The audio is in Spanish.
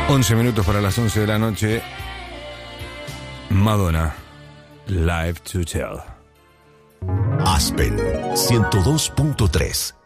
11 minutos para las 11 de la noche. Madonna, Live to Tell. Aspen 102.3.